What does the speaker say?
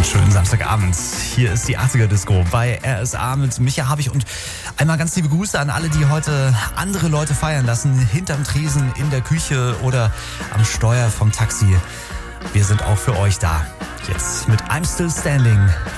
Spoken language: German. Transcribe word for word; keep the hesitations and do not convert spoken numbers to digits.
Schönen Samstagabend. Hier ist die achtziger Disco bei R S A mit Micha Habich und einmal ganz liebe Grüße an alle, die heute andere Leute feiern lassen. Hinterm Tresen, in der Küche oder am Steuer vom Taxi. Wir sind auch für euch da. Jetzt mit I'm Still Standing